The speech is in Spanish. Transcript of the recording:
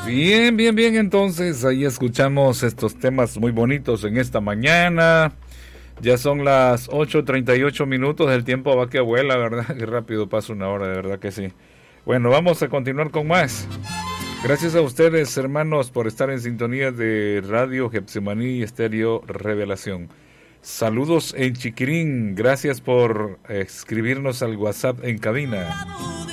Bien, bien, bien, entonces ahí escuchamos estos temas muy bonitos en esta mañana. Ya son las 8:38 minutos, el tiempo va que vuela, ¿verdad? Qué rápido pasa una hora, de verdad que sí. Bueno, vamos a continuar con más. Gracias a ustedes, hermanos, por estar en sintonía de Radio Getsemaní Estéreo Revelación. Saludos en Chiquirín, gracias por escribirnos al WhatsApp en cabina.